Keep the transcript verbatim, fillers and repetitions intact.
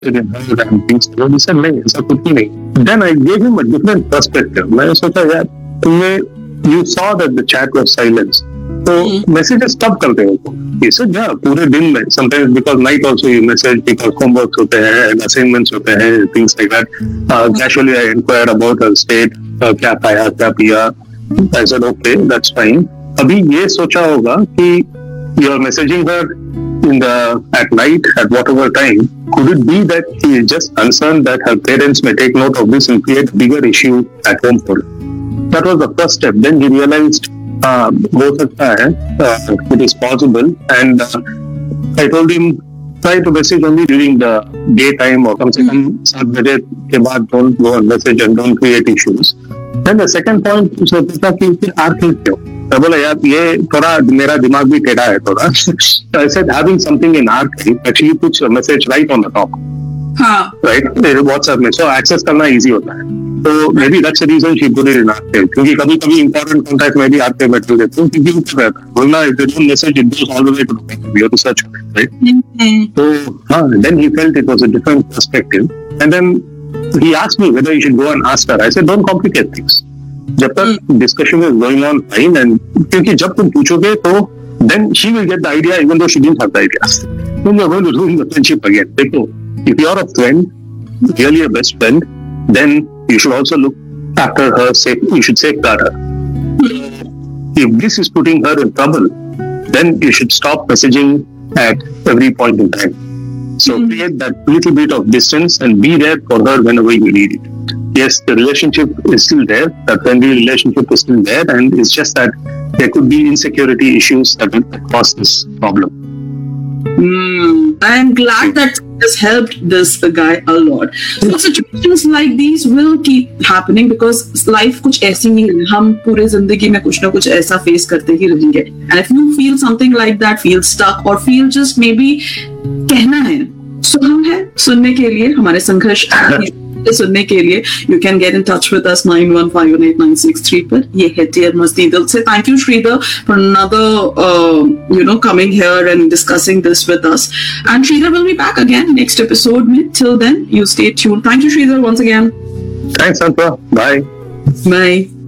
interested in her and things. So he said, नहीं ऐसा कुछ भी नहीं. Then I gave him a different perspective. मैंने सोचा यार तुमने you saw that the chat was silenced. तो मैसेजेस कब करते हो तुम? He said, yeah, पूरे दिन में. Sometimes because night also you message because homeworks होते हैं, assignments होते हैं, things like that. Uh, casually I inquired about her state. Uh, क्या खाया, क्या पिया? I said, okay, that's fine. अभी ये सोचा होगा कि you are messaging her in the at night at whatever time. Could it be that she is just concerned that her parents may take note of this and create bigger issue at home for her? That was the first step. Then he realized uh, हो सकता है, uh, it is possible, and uh, I told him try to message only during the daytime or कम से कम सात बजे के बाद don't go and message and don't create issues. Then the second point उसने पूछा कि फिर आर्थिक क्यों? मैं बोला यार ये थोड़ा मेरा दिमाग भी टेढ़ा है थोड़ा. So I said having something in archive actually puts a message right on the top. हाँ. Right? WhatsApp में so access करना easy होता है. तो maybe that's the reason she put it in archive. क्योंकि कभी कभी important contact में भी archive में डाल देते हूँ क्योंकि ऊपर रहता है. वरना if they don't message it goes all the way to the back. We have to search for it, right? Mm-hmm. So हाँ, then he felt it was a different perspective, and then he asked me whether he should go and ask her. I said don't complicate things. जब तक discussion is going on fine, and क्योंकि जब तुम पूछोगे तो then she will get the idea even though she didn't have the idea. Then you're going to ruin the friendship again. देखो, if you're a friend, really a best friend, then you should also look after her. Safe, you should safeguard her. If this is putting her in trouble, then you should stop messaging at every point in time. So mm-hmm. create that little bit of distance and be there for her whenever you need it. Yes, the relationship is still there. That friendly relationship is still there, and it's just that there could be insecurity issues that will cause this problem. Mm, I am glad that has helped this guy a lot. So situations like these will keep happening because life कुछ ऐसी ही है. हम पूरे जिंदगी में कुछ ना कुछ ऐसा फेस करते ही रहेंगे. And if you feel something like that, feel stuck or feel just maybe कहना है, so हम हैं सुनने के लिए. हमारे संघर्ष सुनने के लिए you can get in touch with us nine one five one eight nine six three पर. ये है Dear Masti Dil से. Thank you Sridhar for another uh, you know coming here and discussing this with us. And Sridhar will be back again next episode में. Till then you stay tuned. Thank you Sridhar once again. Thanks Santa. Bye. Bye.